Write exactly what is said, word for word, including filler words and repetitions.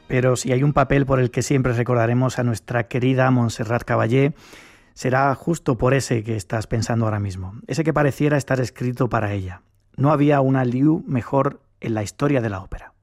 Pero si hay un papel por el que siempre recordaremos a nuestra querida Montserrat Caballé, será justo por ese que estás pensando ahora mismo, ese que pareciera estar escrito para ella. No había una Liu mejor en la historia de la ópera.